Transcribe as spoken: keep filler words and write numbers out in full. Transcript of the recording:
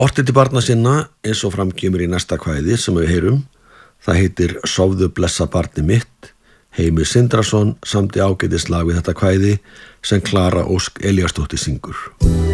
Orti til barna sinna eins og fram kemur í næsta kvæði sem við heyrum. Það heitir Sofðu blessa barni mitt. Heimir Sindrason samdi ágætis lag við þetta kvæði sem Klara Ósk Elíasdóttir syngur.